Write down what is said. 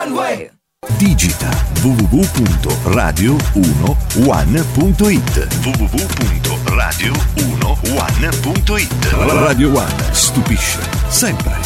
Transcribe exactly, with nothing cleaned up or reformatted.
One Way. Digita w w w punto radio uno one punto it w w w punto radio uno one punto it. Radio One stupisce sempre.